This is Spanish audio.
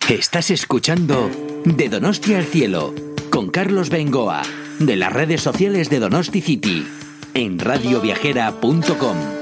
Estás escuchando De Donosti al Cielo con Carlos Bengoa, de las redes sociales de Donosti City, en radioviajera.com.